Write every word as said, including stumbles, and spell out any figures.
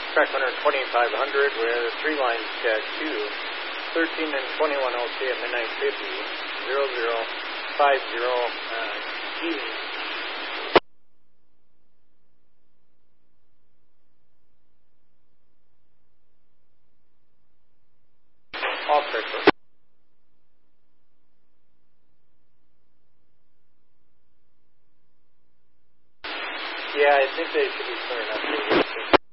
track runner twenty-five hundred with three lines tag two, thirteen and twenty-one O C at midnight fifty, zero zero five zero uh, G. Off track runner. Yeah, I think they should be clearing up.